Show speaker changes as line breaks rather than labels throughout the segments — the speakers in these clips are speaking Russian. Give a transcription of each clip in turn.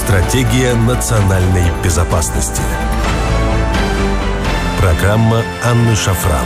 Стратегия национальной безопасности. Программа Анны Шафран.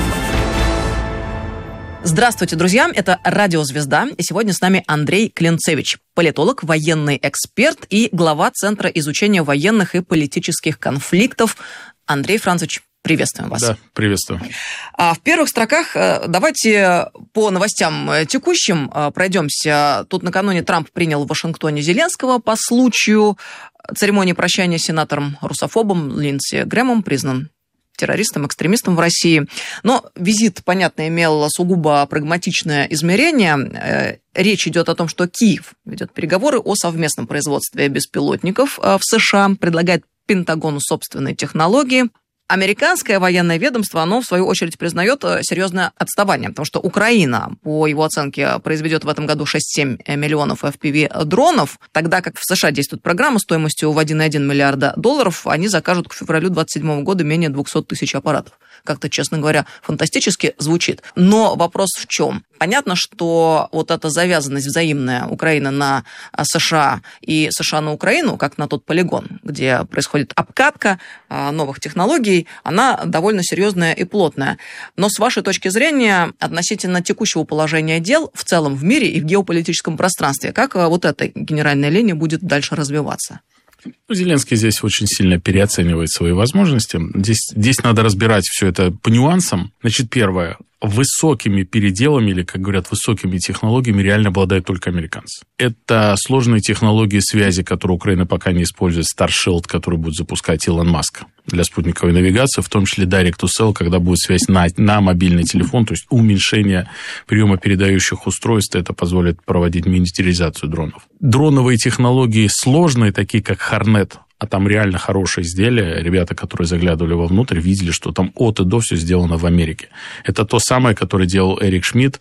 Здравствуйте, друзья! Это Радио Звезда. И сегодня с нами Андрей Клинцевич, политолог, военный эксперт и глава Центра изучения военных и политических конфликтов. Андрей Францович, приветствуем вас.
Да, приветствую.
В первых строках давайте по новостям текущим пройдемся. Тут накануне Трамп принял в Вашингтоне Зеленского по случаю церемонии прощания с сенатором-русофобом Линдси Грэмом, признан террористом, экстремистом в России. Но визит, понятно, имел сугубо прагматичное измерение. Речь идет о том, что Киев ведет переговоры о совместном производстве беспилотников в США, предлагает Пентагону собственные технологии. Американское военное ведомство, оно, в свою очередь, признает серьезное отставание, потому что Украина, по его оценке, произведет в этом году 6-7 миллионов FPV-дронов, тогда как в США действует программа стоимостью в 1,1 миллиарда долларов, они закажут к февралю 2027 года менее 200 тысяч аппаратов. Как-то, честно говоря, фантастически звучит. Но вопрос в чем? Понятно, что вот эта завязанность взаимная Украины на США и США на Украину, как на тот полигон, где происходит обкатка новых технологий, она довольно серьезная и плотная. Но с вашей точки зрения, относительно текущего положения дел в целом в мире и в геополитическом пространстве, как вот эта генеральная линия будет дальше развиваться?
Зеленский здесь очень сильно переоценивает свои возможности. Здесь надо разбирать все это по нюансам. Значит, первое. Высокими переделами, или, как говорят, высокими технологиями реально обладают только американцы. Это сложные технологии связи, которые Украина пока не использует. Starshield, который будет запускать Илон Маск для спутниковой навигации, в том числе Direct to Cell, когда будет связь на мобильный телефон, то есть уменьшение приема передающих устройств, это позволит проводить миниатюризацию дронов. Дроновые технологии сложные, такие как Hornet, а там реально хорошее изделие. Ребята, которые заглядывали вовнутрь, видели, что там от и до все сделано в Америке. Это то самое, которое делал Эрик Шмидт,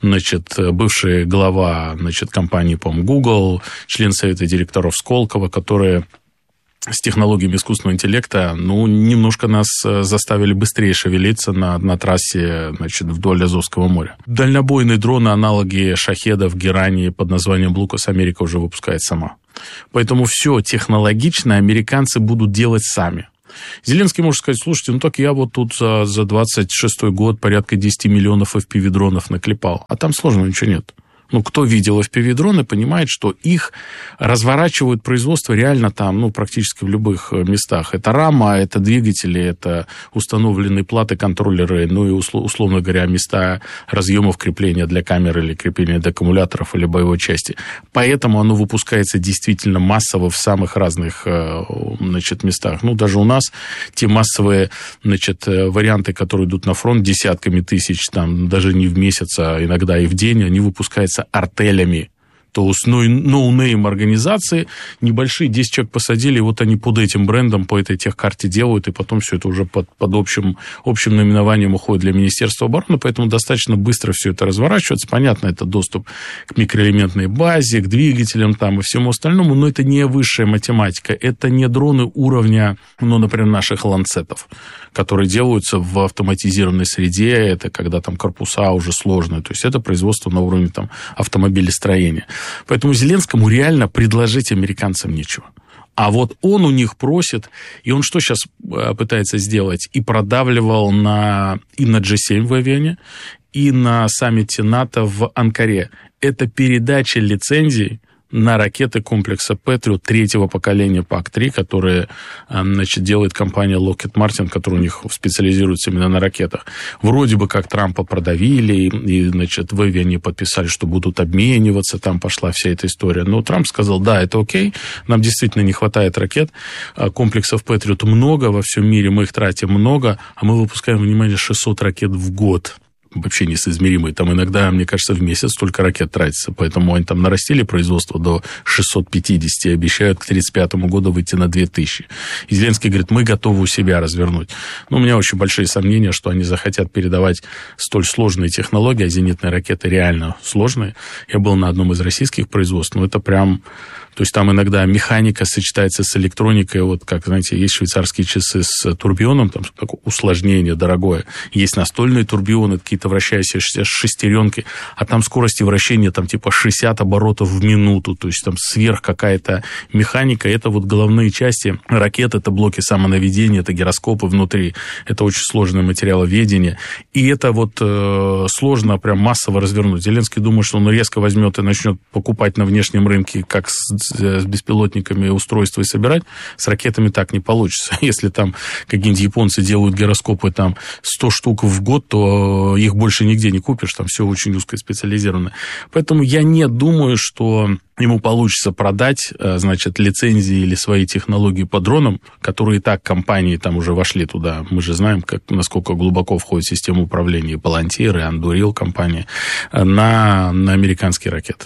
бывший глава компании, по-моему, Google, член совета директоров Сколково, которые с технологиями искусственного интеллекта, немножко нас заставили быстрее шевелиться на трассе, вдоль Азовского моря. Дальнобойные дроны, аналоги шахедов, Герани под названием Лукас, Америка уже выпускает сама. Поэтому все технологичное американцы будут делать сами. Зеленский может сказать: слушайте, так я вот тут за 26-й год порядка 10 миллионов FPV-дронов наклепал, а там сложного ничего нет. Кто видел FPV-дроны, понимает, что их разворачивают производство реально там, практически в любых местах. Это рама, это двигатели, это установленные платы, контроллеры, и, условно говоря, места разъемов крепления для камер или крепления для аккумуляторов или боевой части. Поэтому оно выпускается действительно массово в самых разных местах. Даже у нас те массовые варианты, которые идут на фронт десятками тысяч, там, даже не в месяц, а иногда и в день, они выпускаются артелями. То есть ноунейм организации, небольшие, 10 человек посадили, и вот они под этим брендом, по этой техкарте делают, и потом все это уже под общим наименованием уходит для Министерства обороны, поэтому достаточно быстро все это разворачивается. Понятно, это доступ к микроэлементной базе, к двигателям там и всему остальному, но это не высшая математика, это не дроны уровня, например, наших ланцетов, которые делаются в автоматизированной среде, это когда там корпуса уже сложные, то есть это производство на уровне там автомобилестроения. Поэтому Зеленскому реально предложить американцам нечего. А вот он у них просит, и он что сейчас пытается сделать? И продавливал и на G7 в Вене, и на саммите НАТО в Анкаре. Это передача лицензий на ракеты комплекса Patriot третьего поколения PAC-3, которые, делает компания Lockheed Martin, которая у них специализируется именно на ракетах. Вроде бы как Трампа продавили, и в Вене подписали, что будут обмениваться, там пошла вся эта история. Но Трамп сказал: да, это окей, нам действительно не хватает ракет, комплексов Patriot много во всем мире, мы их тратим много, а мы выпускаем, внимание, 600 ракет в год. Вообще несоизмеримые. Там иногда, мне кажется, в месяц столько ракет тратится. Поэтому они там нарастили производство до 650 и обещают к 1935 году выйти на 2000. И Зеленский говорит: мы готовы у себя развернуть. У меня очень большие сомнения, что они захотят передавать столь сложные технологии, а зенитные ракеты реально сложные. Я был на одном из российских производств, это прям То есть там иногда механика сочетается с электроникой. Вот как, знаете, есть швейцарские часы с турбионом, там такое усложнение дорогое. Есть настольные турбионы, какие-то вращающиеся шестеренки, а там скорости вращения там типа 60 оборотов в минуту. То есть там сверх какая-то механика. Это вот головные части ракет, это блоки самонаведения, это гироскопы внутри. Это очень сложное материаловедение. И это вот сложно прям массово развернуть. Зеленский думает, что он резко возьмет и начнет покупать на внешнем рынке, как с беспилотниками устройства и собирать. С ракетами так не получится. Если там какие-нибудь японцы делают гироскопы там 100 штук в год, то их больше нигде не купишь. Там все очень узкоспециализировано. Поэтому я не думаю, что ему получится продать, значит, лицензии или свои технологии по дронам, которые и так компании там уже вошли туда. Мы же знаем, насколько глубоко входит в систему управления Palantir и Anduril компания на американские ракеты.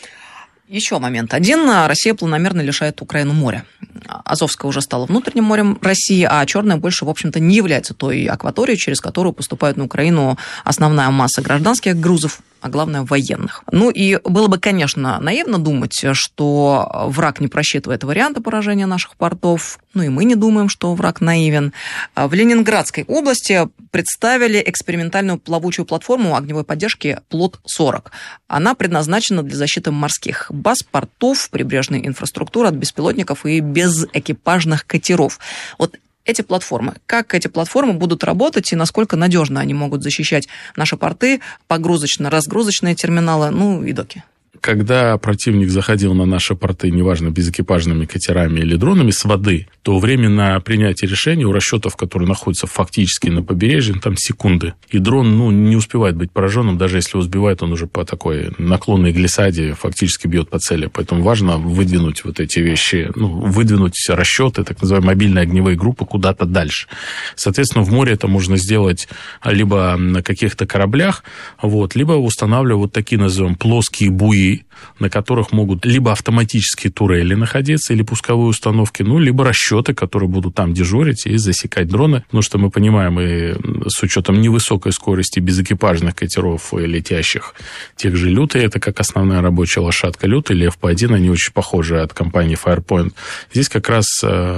Еще момент один. Россия планомерно лишает Украину моря. Азовское уже стало внутренним морем России, а Черное больше, в общем-то, не является той акваторией, через которую поступает на Украину основная масса гражданских грузов, а главное, военных. Ну и было бы, конечно, наивно думать, что враг не просчитывает варианты поражения наших портов. Ну и мы не думаем, что враг наивен. В Ленинградской области представили экспериментальную плавучую платформу огневой поддержки «Плот-40». Она предназначена для защиты морских баз, портов, прибрежной инфраструктуры от беспилотников и безэкипажных катеров. Вот эти платформы. Как эти платформы будут работать и насколько надежно они могут защищать наши порты, погрузочно-разгрузочные терминалы, ну и доки?
Когда противник заходил на наши порты, неважно, безэкипажными катерами или дронами с воды, то время на принятие решения у расчетов, которые находятся фактически на побережье, там секунды. И дрон не успевает быть пораженным, даже если успевает, он уже по такой наклонной глиссаде фактически бьет по цели. Поэтому важно выдвинуть вот эти вещи, выдвинуть расчеты, так называемые мобильные огневые группы, куда-то дальше. Соответственно, в море это можно сделать либо на каких-то кораблях, либо устанавливая вот такие, назовем, плоские буи, на которых могут либо автоматические турели находиться, или пусковые установки, либо расчеты, которые будут там дежурить и засекать дроны. Потому что мы понимаем, и с учетом невысокой скорости безэкипажных катеров и летящих, тех же «Лютый», это как основная рабочая лошадка «Лютый», или F-1, они очень похожи от компании Firepoint. Здесь как раз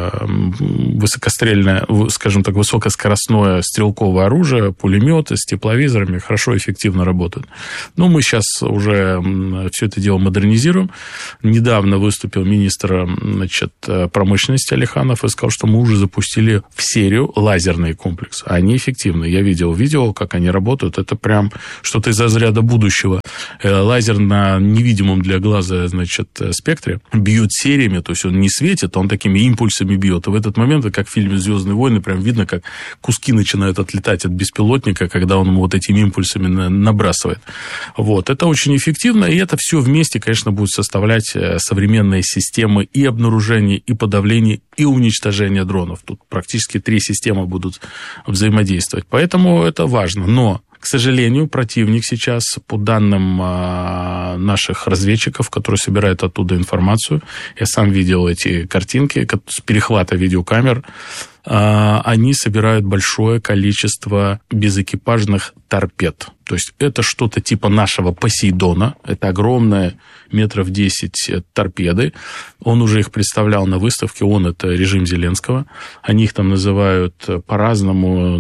высокострельное, скажем так, высокоскоростное стрелковое оружие, пулеметы с тепловизорами хорошо, эффективно работают. Мы сейчас уже все это дело модернизируем. Недавно выступил министр промышленности Алиханов и сказал, что мы уже запустили в серию лазерный комплекс. Они эффективны. Я видел видео, как они работают. Это прям что-то из разряда будущего. Лазер на невидимом для глаза, спектре бьет сериями, то есть он не светит, он такими импульсами бьет. И в этот момент, как в фильме «Звездные войны», прям видно, как куски начинают отлетать от беспилотника, когда он вот этими импульсами набрасывает. Это очень эффективно, и это все вместе, конечно, будет составлять современные системы и обнаружения, и подавления, и уничтожения дронов. Тут практически 3 системы будут взаимодействовать. Поэтому это важно. Но, к сожалению, противник сейчас, по данным наших разведчиков, которые собирают оттуда информацию, я сам видел эти картинки с перехвата видеокамер, они собирают большое количество безэкипажных торпед. То есть это что-то типа нашего Посейдона. Это огромные 10 метров торпеды. Он уже их представлял на выставке. Это режим Зеленского. Они их там называют по-разному.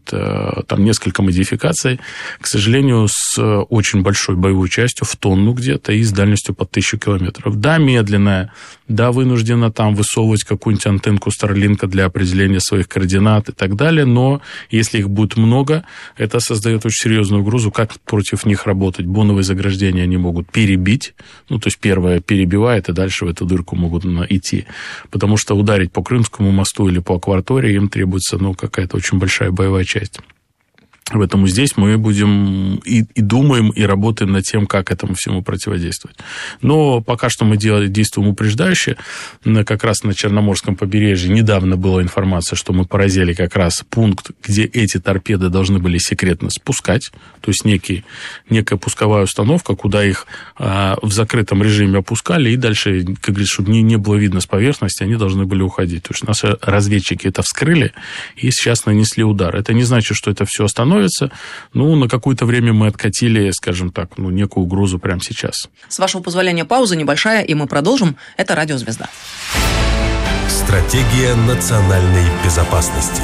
Там несколько модификаций. К сожалению, с очень большой боевой частью, в тонну где-то, и с дальностью под 1000 километров. Да, медленная. Да, вынуждена там высовывать какую-нибудь антенку Старлинка для определения своих координат и так далее. Но если их будет много, это создает очень серьезную угрозу, как против них работать. Боновые заграждения они могут перебить. То есть первое перебивает, и дальше в эту дырку могут идти. Потому что ударить по Крымскому мосту или по акватории им требуется какая-то очень большая боевая часть. Поэтому здесь мы будем и думаем, и работаем над тем, как этому всему противодействовать. Но пока что мы действуем упреждающе. Как раз на Черноморском побережье недавно была информация, что мы поразили как раз пункт, где эти торпеды должны были секретно спускать. То есть некая пусковая установка, куда их в закрытом режиме опускали, и дальше, как говорится, чтобы не было видно с поверхности, они должны были уходить. То есть наши разведчики это вскрыли и сейчас нанесли удар. Это не значит, что это все остановится. становится. На какое-то время мы откатили, скажем так, некую угрозу прямо сейчас.
С вашего позволения, пауза небольшая, и мы продолжим. Это «Радио Звезда».
Стратегия национальной безопасности.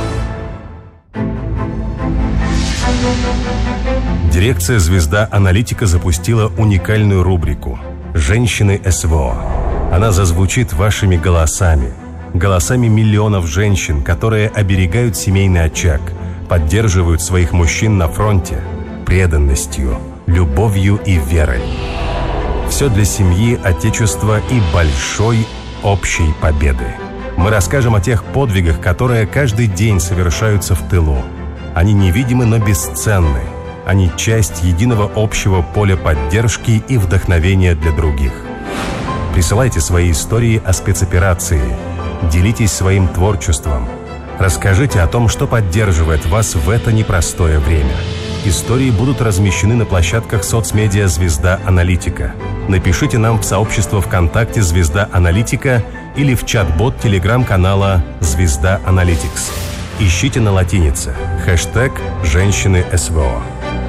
Дирекция «Звезда Аналитика» запустила уникальную рубрику «Женщины СВО». Она зазвучит вашими голосами миллионов женщин, которые оберегают семейный очаг, поддерживают своих мужчин на фронте преданностью, любовью и верой. Все для семьи, отечества и большой общей победы. Мы расскажем о тех подвигах, которые каждый день совершаются в тылу. Они невидимы, но бесценны. Они часть единого общего поля поддержки и вдохновения для других. Присылайте свои истории о спецоперации. Делитесь своим творчеством. Расскажите о том, что поддерживает вас в это непростое время. Истории будут размещены на площадках соцмедиа «Звезда Аналитика». Напишите нам в сообщество ВКонтакте «Звезда Аналитика» или в чат-бот телеграм-канала «Звезда Аналитикс». Ищите на латинице хэштег «Женщины СВО».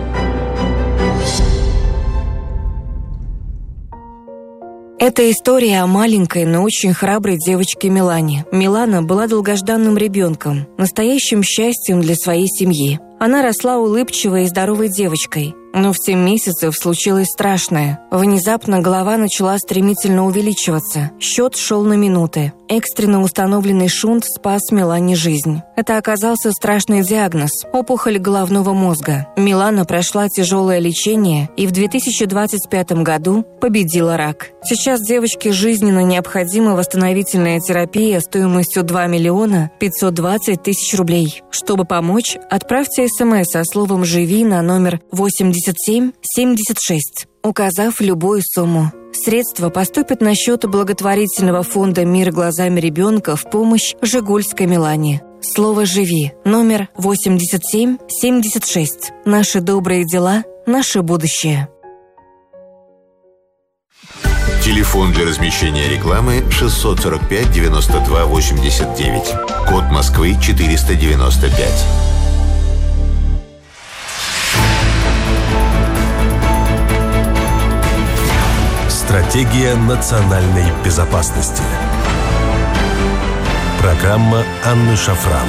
Это история о маленькой, но очень храброй девочке Милане. Милана была долгожданным ребенком, настоящим счастьем для своей семьи. Она росла улыбчивой и здоровой девочкой. Но в 7 месяцев случилось страшное. Внезапно голова начала стремительно увеличиваться. Счет шел на минуты. Экстренно установленный шунт спас Милане жизнь. Это оказался страшный диагноз – опухоль головного мозга. Милана прошла тяжелое лечение и в 2025 году победила рак. Сейчас девочке жизненно необходима восстановительная терапия стоимостью 2 миллиона 520 тысяч рублей. Чтобы помочь, отправьте СМС со словом «Живи» на номер 8776, указав любую сумму. Средства поступят на счет благотворительного фонда «Мир глазами ребенка» в помощь Жигульской Милане. Слово «Живи» номер 8776. Наши добрые дела, наше будущее.
Телефон для размещения рекламы 645 92 89. Код Москвы 495.
Стратегия национальной безопасности. Программа Анны Шафран.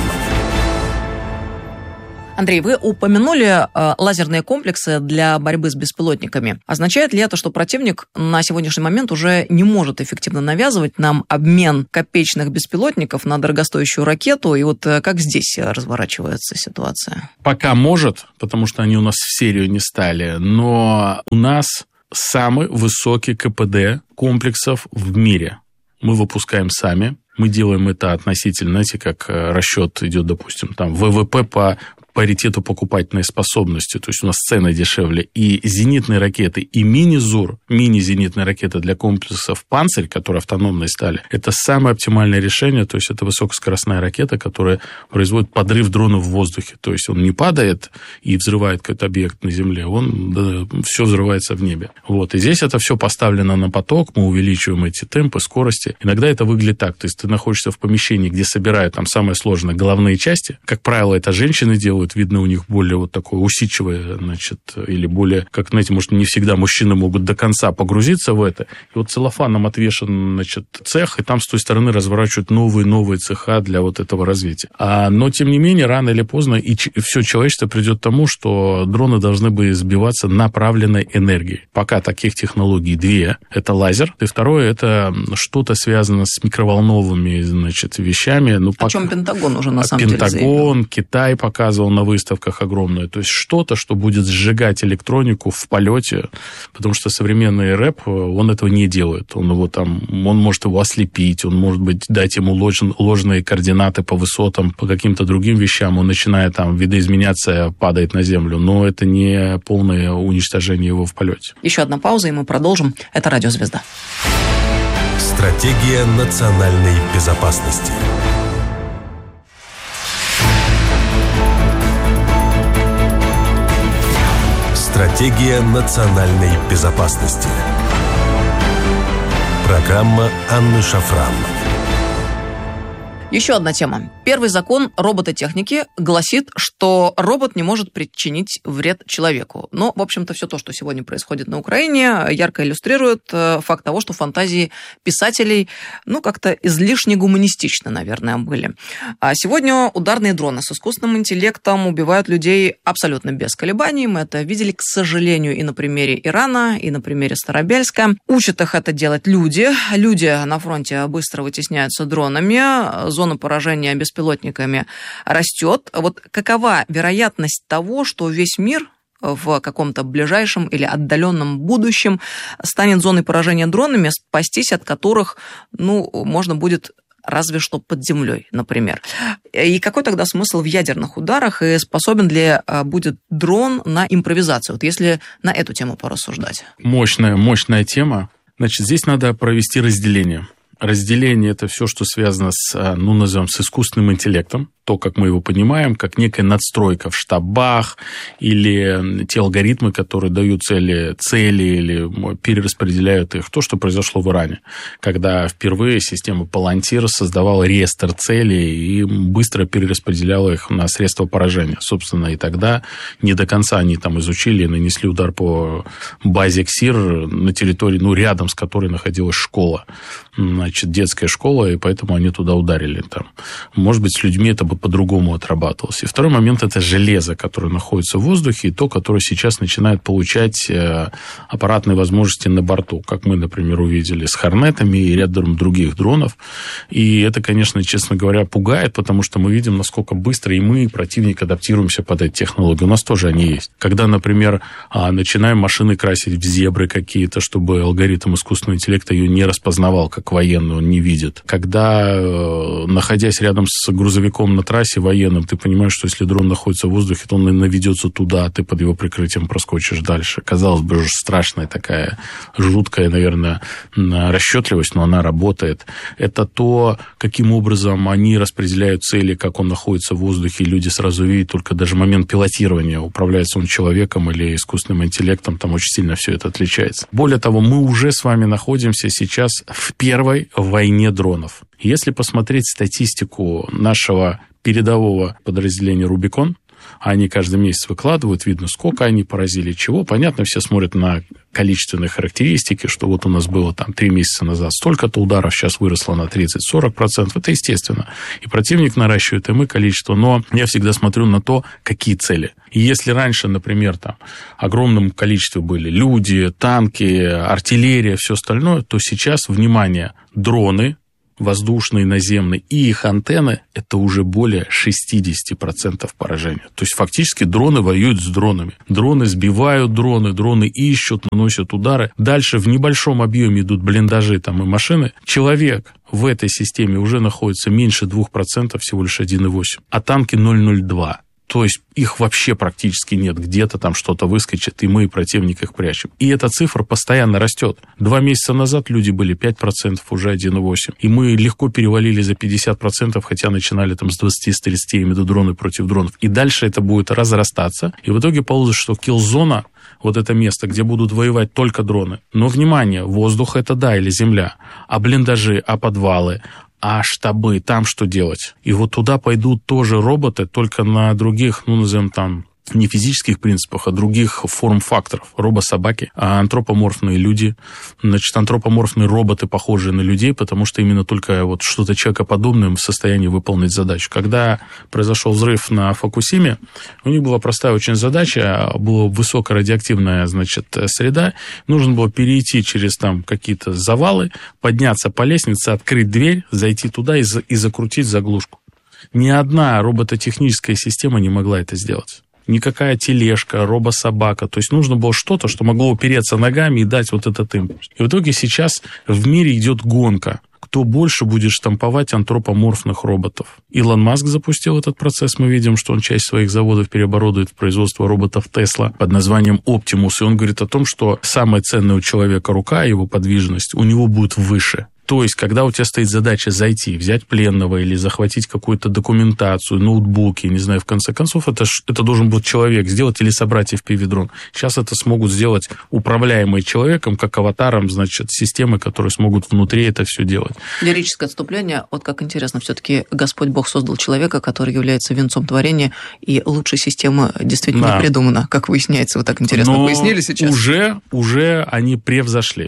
Андрей, вы упомянули лазерные комплексы для борьбы с беспилотниками. Означает ли это, что противник на сегодняшний момент уже не может эффективно навязывать нам обмен копеечных беспилотников на дорогостоящую ракету? И как здесь разворачивается ситуация?
Пока может, потому что они у нас в серию не стали, но у нас самый высокий КПД комплексов в мире. Мы выпускаем сами. Мы делаем это относительно, знаете, как расчет идет, допустим, там ВВП по паритету покупательной способности, то есть у нас цены дешевле, и зенитные ракеты, и мини-ЗУР, мини-зенитные ракеты для комплексов «Панцирь», которые автономные стали, это самое оптимальное решение, то есть это высокоскоростная ракета, которая производит подрыв дрона в воздухе, то есть он не падает и взрывает какой-то объект на земле, все взрывается в небе. И здесь это все поставлено на поток, мы увеличиваем эти темпы, скорости. Иногда это выглядит так, то есть ты находишься в помещении, где собирают там самые сложные головные части, как правило, это женщины делают, видно, у них более такое усидчивое, или более, может, не всегда мужчины могут до конца погрузиться в это. И целлофаном отвешен, цех, и там с той стороны разворачивают новые цеха для этого развития. Но, тем не менее, рано или поздно и все человечество придет к тому, что дроны должны быть сбиваться направленной энергией. Пока таких технологий 2. Это лазер, и второе, это что-то связано с микроволновыми, вещами.
О чем Пентагон уже на самом деле заявил.
Пентагон, Китай показывал на выставках огромное. То есть что-то, что будет сжигать электронику в полете, потому что современный рэп, он этого не делает. Он может его ослепить, он может дать ему ложные координаты по высотам, по каким-то другим вещам. Он начинает видоизменяться, падает на землю. Но это не полное уничтожение его в полете.
Еще одна пауза, и мы продолжим. Это «Радио Звезда».
Стратегия национальной безопасности. Стратегия национальной безопасности. Программа Анны Шафран.
Еще одна тема. Первый закон робототехники гласит, что робот не может причинить вред человеку. Но, в общем-то, все то, что сегодня происходит на Украине, ярко иллюстрирует факт того, что фантазии писателей, как-то излишне гуманистичны, наверное, были. А сегодня ударные дроны с искусственным интеллектом убивают людей абсолютно без колебаний. Мы это видели, к сожалению, и на примере Ирана, и на примере Старобельска. Учат их это делать люди. Люди на фронте быстро вытесняются дронами. Зона поражения беспилотниками растет. Вот какова вероятность того, что весь мир в каком-то ближайшем или отдаленном будущем станет зоной поражения дронами, спастись от которых, можно будет разве что под землей, например. И какой тогда смысл в ядерных ударах, и способен ли будет дрон на импровизацию? Вот если на эту тему порассуждать.
Мощная тема. Значит, здесь надо провести разделение. Разделение – это все, что связано с, назовем, с искусственным интеллектом, то, как мы его понимаем, как некая надстройка в штабах или те алгоритмы, которые дают цели или перераспределяют их. То, что произошло в Иране, когда впервые система Palantir создавала реестр целей и быстро перераспределяла их на средства поражения. Собственно, и тогда не до конца они там изучили и нанесли удар по базе КСИР на территории, рядом с которой находилась школа, детская школа, и поэтому они туда ударили. Может быть, с людьми это бы по-другому отрабатывалось. И второй момент – это железо, которое находится в воздухе, и то, которое сейчас начинает получать аппаратные возможности на борту, как мы, например, увидели с Хорнетами и рядом других дронов. И это, конечно, честно говоря, пугает, потому что мы видим, насколько быстро и мы, и противник, адаптируемся под эти технологии. У нас тоже они есть. Когда, например, начинаем машины красить в зебры какие-то, чтобы алгоритм искусственного интеллекта ее не распознавал, как военный, он не видит. Когда, находясь рядом с грузовиком на трассе военным, ты понимаешь, что если дрон находится в воздухе, то он наведется туда, а ты под его прикрытием проскочишь дальше. Казалось бы, страшная такая, жуткая, наверное, расчетливость, но она работает. Это то, каким образом они распределяют цели, как он находится в воздухе, и люди сразу видят только даже момент пилотирования, управляется он человеком или искусственным интеллектом, там очень сильно все это отличается. Более того, мы уже с вами находимся сейчас в первой войне дронов. Если посмотреть статистику нашего передового подразделения «Рубикон», они каждый месяц выкладывают, видно, сколько они поразили, чего. Понятно, все смотрят на количественные характеристики, что вот у нас было 3 месяца назад столько-то ударов, сейчас выросло на 30-40%. Это естественно. И противник наращивает, и мы количество. Но я всегда смотрю на то, какие цели. И если раньше, например, огромном количестве были люди, танки, артиллерия, все остальное, то сейчас, внимание, дроны, воздушные, наземные и их антенны – это уже более 60% поражения. То есть, фактически, дроны воюют с дронами. Дроны сбивают дроны ищут, наносят удары. Дальше в небольшом объеме идут блиндажи и машины. Человек в этой системе уже находится меньше 2%, всего лишь 1,8%. А танки 0,02%. То есть их вообще практически нет. Где-то что-то выскочит, и мы, и противник, их прячем. И эта цифра постоянно растет. 2 месяца назад люди были 5%, уже 1,8%. И мы легко перевалили за 50%, хотя начинали с 20, с 30, именно дроны против дронов. И дальше это будет разрастаться. И в итоге получится, что килл-зона, вот это место, где будут воевать только дроны. Но, внимание, воздух это или земля. А блиндажи, а подвалы, а штабы, там что делать? И вот туда пойдут тоже роботы, только на других, назовем не физических принципах, а других форм-факторов. Робособаки, антропоморфные люди, антропоморфные роботы, похожие на людей, потому что именно только что-то человекоподобное в состоянии выполнить задачу. Когда произошел взрыв на Фукусиме, у них была простая очень задача, была высокорадиоактивная, среда, нужно было перейти через какие-то завалы, подняться по лестнице, открыть дверь, зайти туда и закрутить заглушку. Ни одна робототехническая система не могла это сделать. Никакая тележка, робособака. То есть нужно было что-то, что могло упереться ногами и дать этот импульс. И в итоге сейчас в мире идет гонка. Кто больше будет штамповать антропоморфных роботов? Илон Маск запустил этот процесс. Мы видим, что он часть своих заводов переоборудует в производство роботов Tesla под названием Optimus. И он говорит о том, что самая ценная у человека рука, его подвижность, у него будет выше. То есть, когда у тебя стоит задача зайти, взять пленного или захватить какую-то документацию, ноутбуки, не знаю, в конце концов, это должен был человек сделать или собрать FPV-дрон. Сейчас это смогут сделать управляемые человеком, как аватаром, значит, системы, которые смогут внутри это все делать.
Лирическое отступление. Вот как интересно, все-таки Господь Бог создал человека, который является венцом творения, и лучшей системы действительно не придумано, как выясняется. Вы так интересно пояснили сейчас.
Уже они превзошли.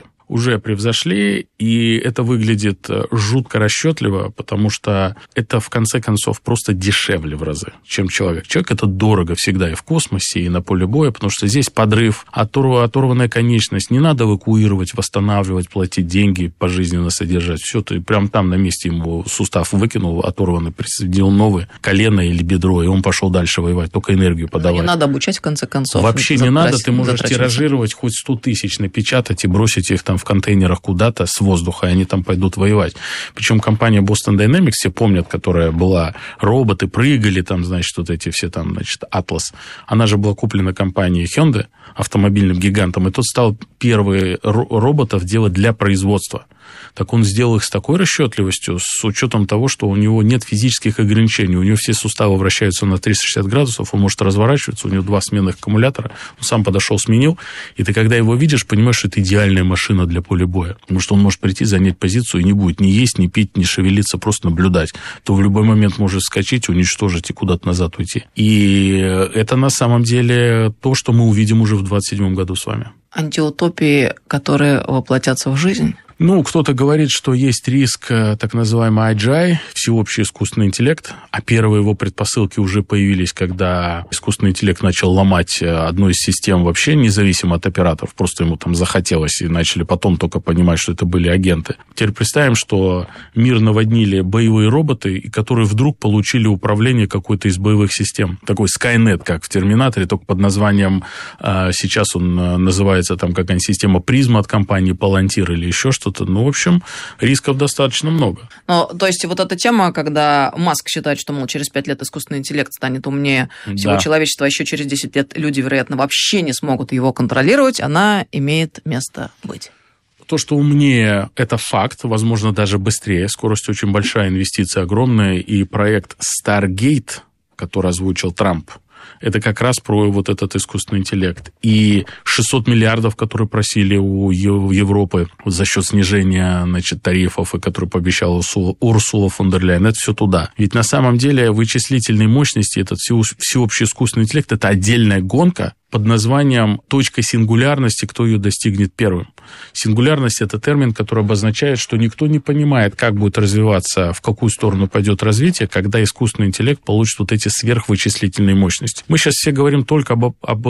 И это выглядит жутко расчетливо, потому что это, в конце концов, просто дешевле в разы, чем человек. Человек – это дорого всегда и в космосе, и на поле боя, потому что здесь подрыв, оторванная конечность, не надо эвакуировать, восстанавливать, платить деньги, пожизненно содержать. Все, ты прям там на месте ему сустав выкинул, оторванный, присоединил новое колено или бедро, и он пошел дальше воевать, только энергию подавать.
Не надо обучать, в конце концов.
Вообще не надо, ты можешь тиражировать хоть 100 тысяч, напечатать и бросить их там в контейнерах куда-то с воздуха, и они там пойдут воевать. Причем компания Boston Dynamics, все помнят, которая была, роботы прыгали, там, значит, вот эти все там, значит, Atlas. Она же была куплена компанией Hyundai, автомобильным гигантом, и тот стал первые роботов делать для производства. Так он сделал их с такой расчетливостью, с учетом того, что у него нет физических ограничений, у него все суставы вращаются на 360 градусов, он может разворачиваться, у него 2 сменных аккумулятора, он сам подошел, сменил, и ты, когда его видишь, понимаешь, что это идеальная машина для поля боя, потому что он может прийти, занять позицию и не будет ни есть, ни пить, ни шевелиться, просто наблюдать. То в любой момент может вскочить, уничтожить и куда-то назад уйти. И это на самом деле то, что мы увидим уже в 2027 году с вами.
Антиутопии, которые воплотятся в жизнь?
Кто-то говорит, что есть риск так называемый AGI, всеобщий искусственный интеллект, а первые его предпосылки уже появились, когда искусственный интеллект начал ломать одну из систем вообще независимо от операторов, просто ему там захотелось, и начали потом только понимать, что это были агенты. Теперь представим, что мир наводнили боевые роботы, и которые вдруг получили управление какой-то из боевых систем. Такой Skynet, как в «Терминаторе», только под названием, сейчас он называется там какая-нибудь система «Призма» от компании «Палантир» или еще что-то. В общем, рисков достаточно много.
То есть вот эта тема, когда Маск считает, что, мол, через 5 лет искусственный интеллект станет умнее всего человечества, а еще через 10 лет люди, вероятно, вообще не смогут его контролировать, она имеет место быть.
То, что умнее, это факт, возможно, даже быстрее. Скорость очень большая, инвестиции огромные. И проект Stargate, который озвучил Трамп, это как раз про вот этот искусственный интеллект. И 600 миллиардов, которые просили у Европы за счет снижения, значит, тарифов, и которые пообещала Урсула фон дер Ляйен, это все туда. Ведь на самом деле вычислительные мощности, этот всеобщий искусственный интеллект, это отдельная гонка под названием «точка сингулярности», кто ее достигнет первым. Сингулярность – это термин, который обозначает, что никто не понимает, как будет развиваться, в какую сторону пойдет развитие, когда искусственный интеллект получит вот эти сверхвычислительные мощности. Мы сейчас все говорим только об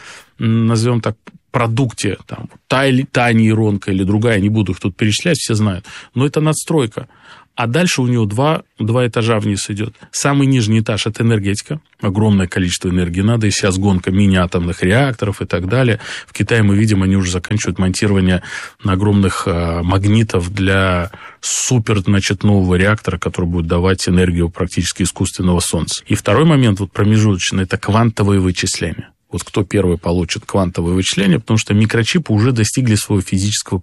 назовем так, продукте, там, та нейронка или другая, не буду их тут перечислять, все знают, но это надстройка. А дальше у него два этажа вниз идет. Самый нижний этаж – это энергетика. Огромное количество энергии надо. И сейчас гонка мини-атомных реакторов и так далее. В Китае мы видим, они уже заканчивают монтирование огромных магнитов для супер, нового реактора, который будет давать энергию практически искусственного солнца. И второй момент, промежуточный, это квантовые вычисления. Кто первый получит квантовые вычисления, потому что микрочипы уже достигли своего физического